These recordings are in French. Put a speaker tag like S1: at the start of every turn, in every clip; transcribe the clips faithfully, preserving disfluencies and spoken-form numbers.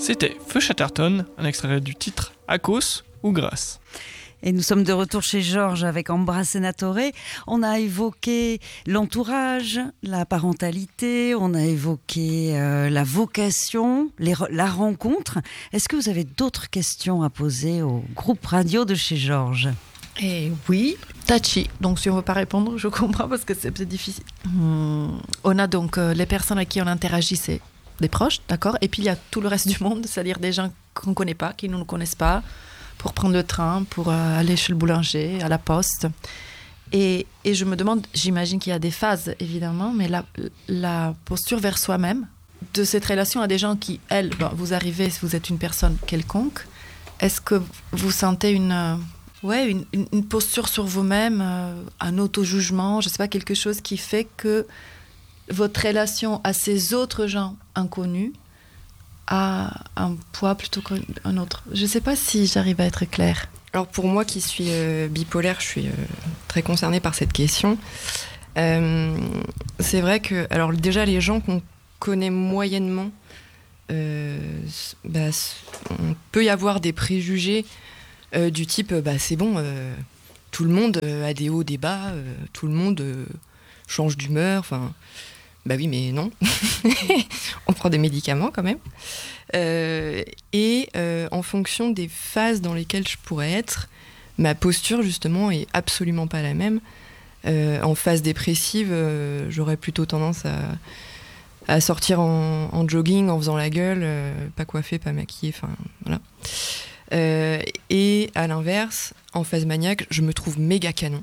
S1: C'était Feu Chatterton, un extrait du titre Akos ou Grâce.
S2: Et nous sommes de retour chez Georges avec Ambra Senatore. On a évoqué l'entourage, la parentalité, on a évoqué euh, la vocation, les, la rencontre. Est-ce que vous avez d'autres questions à poser au groupe radio de chez Georges ?
S3: Et oui, Tachi. Donc si on ne veut pas répondre, je comprends parce que c'est peut-être difficile. Hum, on a donc euh, les personnes à qui on interagit, c'est des proches, d'accord ? Et puis il y a tout le reste du monde, c'est-à-dire des gens qu'on ne connaît pas, qui ne nous connaissent pas, pour prendre le train, pour euh, aller chez le boulanger, à la poste. Et, et je me demande, j'imagine qu'il y a des phases, évidemment, mais la, la posture vers soi-même, de cette relation à des gens qui, elles, bon, vous arrivez, si vous êtes une personne quelconque, est-ce que vous sentez une, euh, ouais, une, une, une posture sur vous-même, euh, un auto-jugement, je ne sais pas, quelque chose qui fait que votre relation à ces autres gens inconnus a un poids plutôt qu'un autre. Je ne sais pas si j'arrive à être claire.
S4: Alors pour moi qui suis euh, bipolaire, je suis euh, très concernée par cette question. Euh, c'est vrai que, alors déjà les gens qu'on connaît moyennement, euh, bah, on peut y avoir des préjugés euh, du type, bah, c'est bon, euh, tout le monde euh, a des hauts, des bas, euh, tout le monde euh, change d'humeur, enfin... Bah oui, mais non. On prend des médicaments quand même. Euh, et euh, en fonction des phases dans lesquelles je pourrais être, ma posture, justement, est absolument pas la même. Euh, en phase dépressive, euh, j'aurais plutôt tendance à, à sortir en, en jogging, en faisant la gueule, euh, pas coiffée, pas maquillée, enfin, voilà. Euh, et à l'inverse, en phase maniaque, je me trouve méga canon.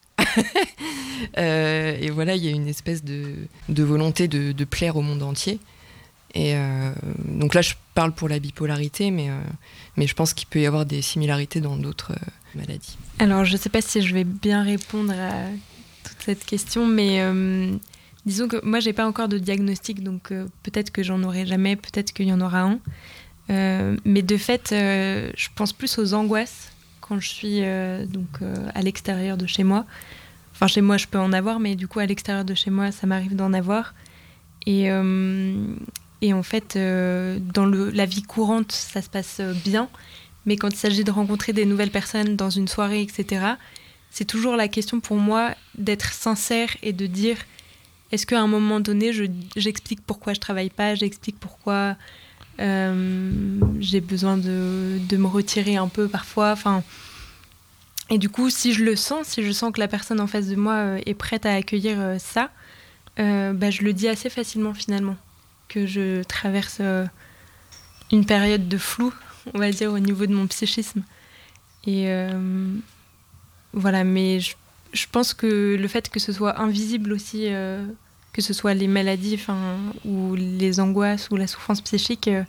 S4: euh, et voilà, il y a une espèce de, de volonté de, de plaire au monde entier. Et euh, donc là, je parle pour la bipolarité, mais, euh, mais je pense qu'il peut y avoir des similarités dans d'autres euh, maladies.
S5: Alors, je ne sais pas si je vais bien répondre à toute cette question, mais euh, disons que moi, je n'ai pas encore de diagnostic, donc euh, peut-être que j'en aurai jamais, peut-être qu'il y en aura un. Euh, mais de fait, euh, je pense plus aux angoisses quand je suis euh, donc, euh, à l'extérieur de chez moi. Enfin, chez moi, je peux en avoir, mais du coup, à l'extérieur de chez moi, ça m'arrive d'en avoir. Et, euh, et en fait, euh, dans le, la vie courante, ça se passe bien. Mais quand il s'agit de rencontrer des nouvelles personnes dans une soirée, et cetera, c'est toujours la question pour moi d'être sincère et de dire est-ce qu'à un moment donné, je, j'explique pourquoi je ne travaille pas, j'explique pourquoi... Euh, j'ai besoin de, de me retirer un peu parfois, enfin, et du coup si je le sens, si je sens que la personne en face de moi euh, est prête à accueillir euh, ça, euh, bah, je le dis assez facilement finalement, que je traverse euh, une période de flou, on va dire, au niveau de mon psychisme. Et euh, voilà, mais je, je pense que le fait que ce soit invisible aussi, euh, que ce soit les maladies, enfin, ou les angoisses ou la souffrance psychique, euh,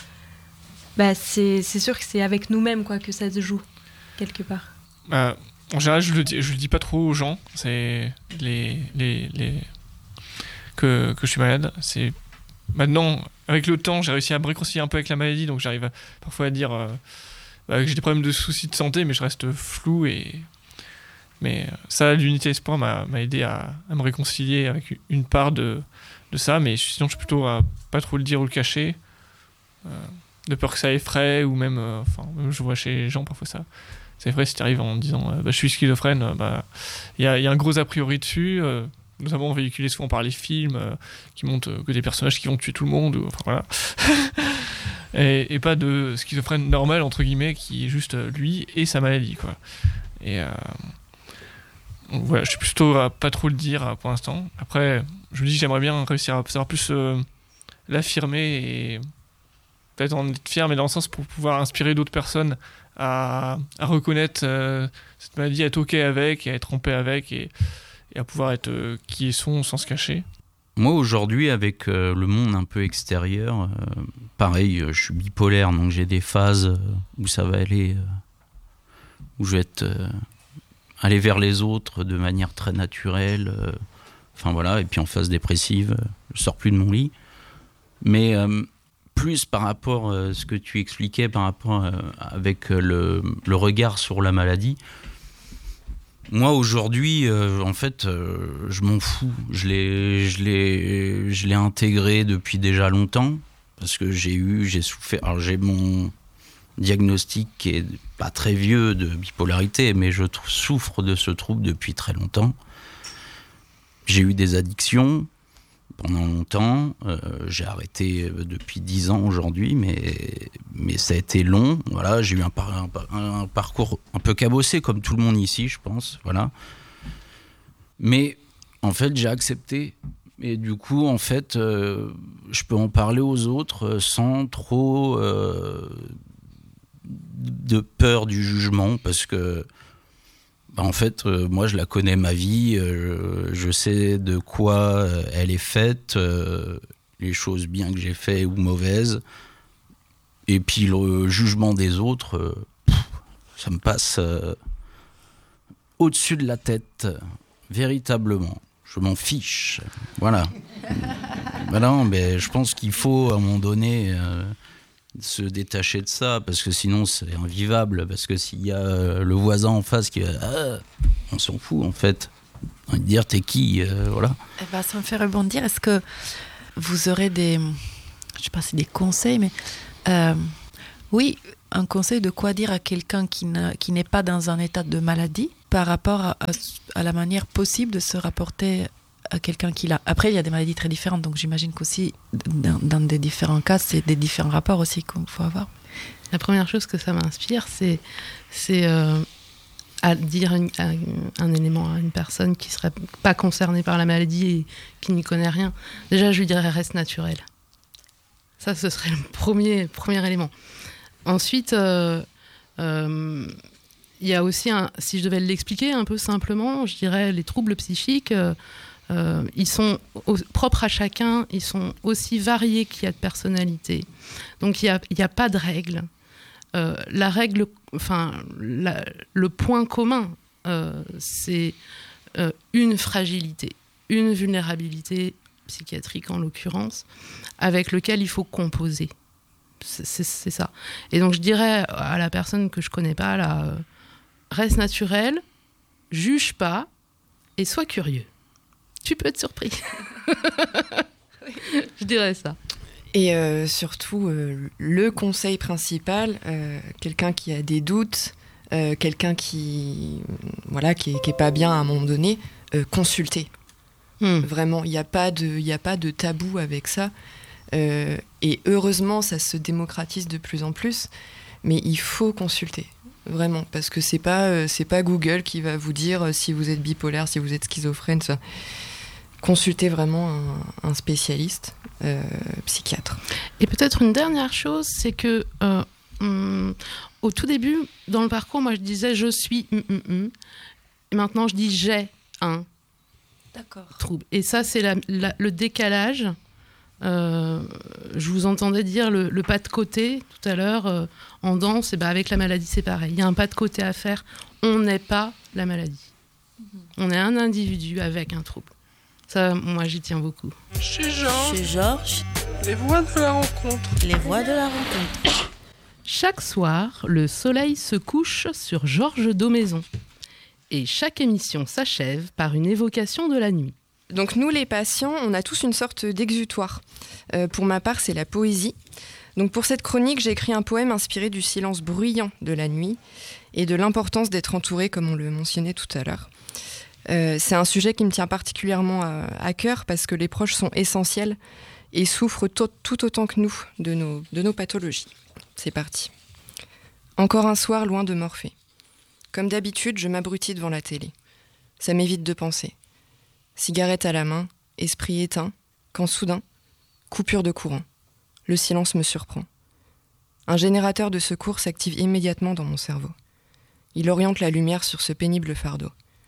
S5: bah c'est, c'est sûr que c'est avec nous-mêmes quoi, que ça se joue, quelque part.
S1: Euh, en général, je le dis, je le dis pas trop aux gens, c'est les, les, les... Que, que je suis malade. C'est... Maintenant, avec le temps, j'ai réussi à me réconcilier un peu avec la maladie, donc j'arrive à, parfois à dire euh, bah, que j'ai des problèmes de soucis de santé, mais je reste flou et... Mais ça, l'unité espoir m'a, m'a aidé à, à me réconcilier avec une part de, de ça, mais sinon je suis plutôt à pas trop le dire ou le cacher, euh, de peur que ça effraie, ou même, euh, enfin, même je vois chez les gens parfois ça, ça effraie si tu arrives en disant euh, bah, je suis schizophrène, il bah, y, a, y a un gros a priori dessus, euh, notamment véhiculé souvent par les films euh, qui montrent euh, que des personnages qui vont tuer tout le monde, ou, enfin voilà. et, et pas de schizophrène normal, entre guillemets, qui est juste euh, lui et sa maladie, quoi. Et... Euh, Donc voilà, je suis plutôt à pas trop le dire pour l'instant. Après, je me dis que j'aimerais bien réussir à savoir plus euh, l'affirmer et peut-être en être fier, mais dans le sens pour pouvoir inspirer d'autres personnes à, à reconnaître euh, cette maladie, à être OK avec, et à être en paix avec, et, et à pouvoir être euh, qui ils sont sans se cacher.
S6: Moi, aujourd'hui, avec euh, le monde un peu extérieur, euh, pareil, euh, je suis bipolaire, donc j'ai des phases euh, où ça va aller, euh, où je vais être... Euh, aller vers les autres de manière très naturelle, euh, enfin voilà, et puis en phase dépressive, euh, je sors plus de mon lit. Mais euh, plus par rapport à ce que tu expliquais, par rapport à, avec le, le regard sur la maladie, moi aujourd'hui, euh, en fait, euh, je m'en fous. Je l'ai, je l'ai, je l'ai intégré depuis déjà longtemps, parce que j'ai eu, j'ai souffert. Alors j'ai mon diagnostic qui est pas très vieux de bipolarité, mais je souffre de ce trouble depuis très longtemps. J'ai eu des addictions pendant longtemps. Euh, j'ai arrêté depuis dix ans aujourd'hui, mais, mais ça a été long. Voilà, j'ai eu un, par, un, un parcours un peu cabossé, comme tout le monde ici, je pense. Voilà. Mais en fait, j'ai accepté. Et du coup, en fait, euh, je peux en parler aux autres sans trop euh, de peur du jugement, parce que bah en fait, euh, moi, je la connais, ma vie, euh, je sais de quoi euh, elle est faite, euh, les choses bien que j'ai fait ou mauvaises. Et puis le jugement des autres, euh, pff, ça me passe euh, au-dessus de la tête, véritablement. Je m'en fiche. Voilà. Voilà, mais je pense qu'il faut, à un moment donné, euh, se détacher de ça, parce que sinon c'est invivable, parce que s'il y a le voisin en face qui va ah, on s'en fout en fait, on va dire t'es qui, euh, voilà.
S3: Eh ben, ça me fait rebondir. Est-ce que vous aurez des, je sais pas si des conseils, mais euh, oui, un conseil de quoi dire à quelqu'un qui, n'a, qui n'est pas dans un état de maladie par rapport à, à, à la manière possible de se rapporter à quelqu'un qui l'a. Après, il y a des maladies très différentes, donc j'imagine qu'aussi, dans, dans des différents cas, c'est des différents rapports aussi qu'il faut avoir.
S7: La première chose que ça m'inspire, c'est, c'est euh, à dire une, à un élément à une personne qui ne serait pas concernée par la maladie et qui n'y connaît rien. Déjà, je lui dirais reste naturel. Ça, ce serait le premier, premier élément. Ensuite, euh, euh, il y a aussi, un, si je devais l'expliquer un peu simplement, je dirais les troubles psychiques, euh, euh, ils sont au, propres à chacun, ils sont aussi variés qu'il y a de personnalités. Donc il n'y a, a pas de règle. Euh, la règle, enfin, la, le point commun, euh, c'est euh, une fragilité, une vulnérabilité psychiatrique en l'occurrence, avec lequel il faut composer. C'est, c'est, c'est ça. Et donc je dirais à la personne que je connais pas, là, euh, reste naturel, juge pas et sois curieux. Tu peux être surpris. Je dirais ça.
S4: Et euh, surtout, euh, le conseil principal, euh, quelqu'un qui a des doutes, euh, quelqu'un qui voilà, qui est, qui est pas bien à un moment donné, euh, consulter. Hmm. Vraiment, il n'y a pas de, il y a pas de tabou avec ça. Euh, et heureusement, ça se démocratise de plus en plus. Mais il faut consulter, vraiment, parce que c'est pas, euh, c'est pas Google qui va vous dire euh, si vous êtes bipolaire, si vous êtes schizophrène. Ça. Consultez vraiment un, un spécialiste, euh, psychiatre.
S7: Et peut-être une dernière chose, c'est que euh, hum, au tout début, dans le parcours, moi je disais je suis hum, hum, hum. Et maintenant je dis j'ai un D'accord. trouble. Et ça, c'est la, la, le décalage. Euh, je vous entendais dire le, le pas de côté tout à l'heure euh, en danse, et ben avec la maladie c'est pareil, il y a un pas de côté à faire, on n'est pas la maladie, mm-hmm. on est un individu avec un trouble. Ça, moi j'y tiens beaucoup.
S8: Chez Georges,
S9: Chez Georges,
S8: les voix de la rencontre.
S9: Les voix de la rencontre.
S7: Chaque soir, le soleil se couche sur Georges Daumaison et chaque émission s'achève par une évocation de la nuit.
S4: Donc nous, les patients, on a tous une sorte d'exutoire. Euh, pour ma part, c'est la poésie. Donc pour cette chronique, j'ai écrit un poème inspiré du silence bruyant de la nuit et de l'importance d'être entouré, comme on le mentionnait tout à l'heure. Euh, c'est un sujet qui me tient particulièrement à, à cœur parce que les proches sont essentiels et souffrent tout, tout autant que nous de nos, de nos pathologies. C'est parti. Encore un soir loin de Morphée. Comme d'habitude, je m'abrutis devant la télé. Ça m'évite de penser. Cigarette à la main, esprit éteint, quand soudain, coupure de courant. Le silence me surprend. Un générateur de secours s'active immédiatement dans mon cerveau. Il oriente la lumière sur ce pénible fardeau.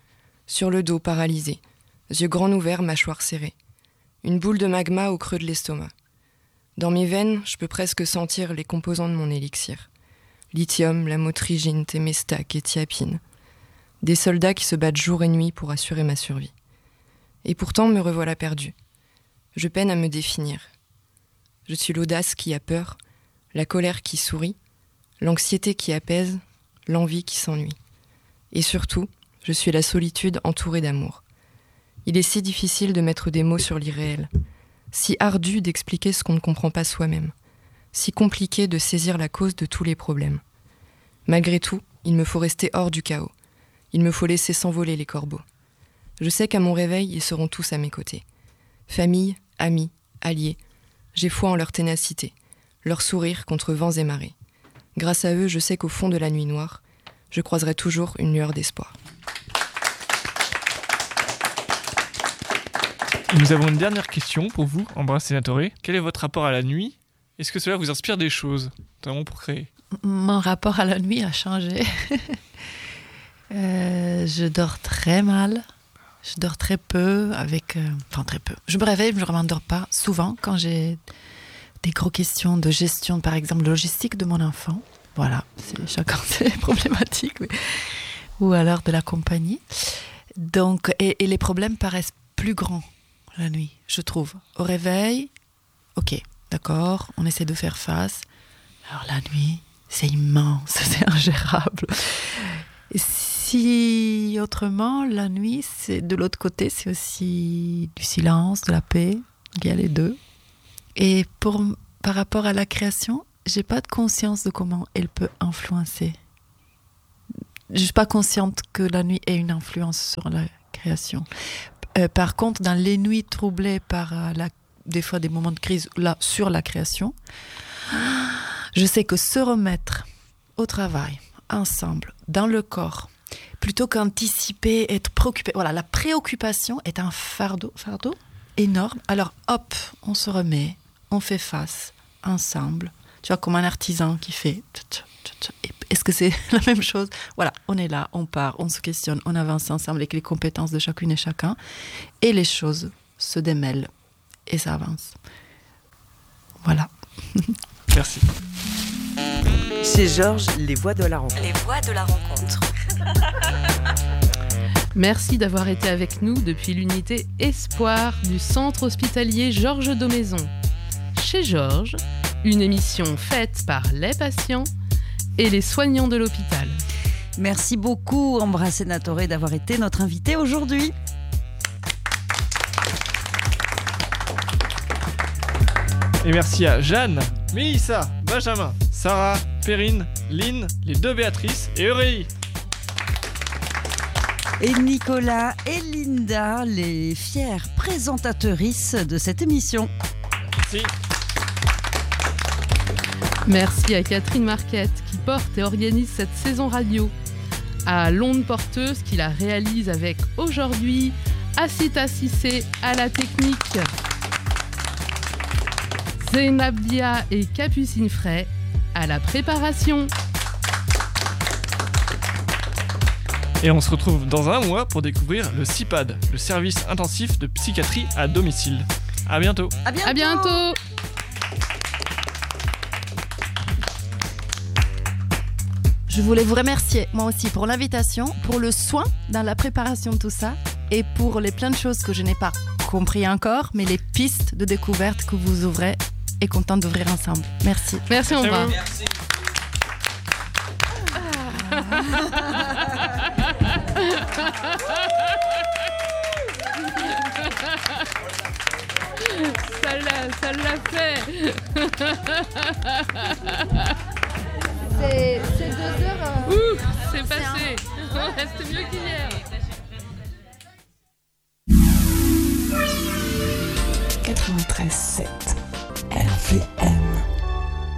S4: Sur le dos paralysé, yeux grands ouverts, mâchoire serrée. Une boule de magma au creux de l'estomac. Dans mes veines, je peux presque sentir les composants de mon élixir. Lithium, lamotrigine, thémestac et thiapine. Des soldats qui se battent jour et nuit pour assurer ma survie. Et pourtant, me revoilà perdu. Je peine à me définir. Je suis l'audace qui a peur, la colère qui sourit, l'anxiété qui apaise, l'envie qui s'ennuie. Et surtout, je suis la solitude entourée d'amour. Il est si difficile de mettre des mots sur l'irréel, si ardu d'expliquer ce qu'on ne comprend pas soi-même. si compliqué de saisir la cause de tous les problèmes. Malgré tout, il me faut rester hors du chaos. Il me faut laisser s'envoler les corbeaux. Je sais qu'à mon réveil, ils seront tous à mes côtés. Famille, amis, alliés, j'ai foi en leur ténacité, leur sourire contre vents et marées. Grâce à eux, je sais qu'au fond de la nuit noire, je croiserai toujours une lueur d'espoir.
S1: Nous avons une dernière question pour vous, Ambra Senatore. Quel est votre rapport à la nuit ? Est-ce que cela vous inspire des choses, notamment pour créer ?
S3: Mon rapport à la nuit a changé. euh, je dors très mal. Je dors très peu, avec... Euh, enfin, très peu. Je me réveille, mais je ne m'endors pas. Souvent, quand j'ai des grosses questions de gestion, par exemple, logistique de mon enfant. Voilà, c'est, chacun ses problématiques. Mais... Ou alors de la compagnie. Donc, et, et les problèmes paraissent plus grands la nuit, je trouve. Au réveil, ok, d'accord, on essaie de faire face. Alors la nuit, c'est immense, c'est ingérable. Et si autrement, la nuit, c'est de l'autre côté, c'est aussi du silence, de la paix. Il y a les deux. Et pour, par rapport à la création, j'ai pas de conscience de comment elle peut influencer. Je suis pas consciente que la nuit ait une influence sur la création. Euh, par contre, dans les nuits troublées par euh, la, des fois des moments de crise là, sur la création, je sais que se remettre au travail, ensemble, dans le corps, plutôt qu'anticiper, être préoccupé, voilà, la préoccupation est un fardeau, fardeau énorme. Alors hop, on se remet, on fait face, ensemble. Tu vois, comme un artisan qui fait... Est-ce que c'est la même chose ? Voilà, on est là, on part, on se questionne, on avance ensemble avec les compétences de chacune et chacun. Et les choses se démêlent et ça avance. Voilà.
S1: Merci.
S10: Chez Georges, les voix de la rencontre.
S9: Les voix de la rencontre.
S7: Merci d'avoir été avec nous depuis l'unité Espoir du centre hospitalier Georges Daumaison. Chez Georges, une émission faite par les patients et les soignants de l'hôpital.
S2: Merci beaucoup, Ambra Senatore, d'avoir été notre invité aujourd'hui.
S1: Et merci à Jeanne, Mélissa, Benjamin, Sarah, Perrine, Lynn, les deux Béatrice et Aurélie.
S2: Et Nicolas et Linda, les fières présentatrices de cette émission.
S1: Merci.
S7: Merci à Catherine Marquette qui porte et organise cette saison radio, à l'onde porteuse qui la réalise avec aujourd'hui Asita Cissé à la technique, Zeynabia et Capucine Fray à la préparation.
S1: Et on se retrouve dans un mois pour découvrir le C I P A D, le service intensif de psychiatrie à domicile. À bientôt.
S2: À bientôt.
S7: À bientôt.
S3: Je voulais vous remercier, moi aussi, pour l'invitation, pour le soin dans la préparation de tout ça et pour les plein de choses que je n'ai pas compris encore, mais les pistes de découverte que vous ouvrez et contente d'ouvrir ensemble. Merci.
S7: Merci, on va.
S1: Merci.
S7: Ça l'a, ça l'a fait.
S3: C'est, c'est deux heures. Euh,
S7: Ouh, c'est passé. C'était mieux qu'hier.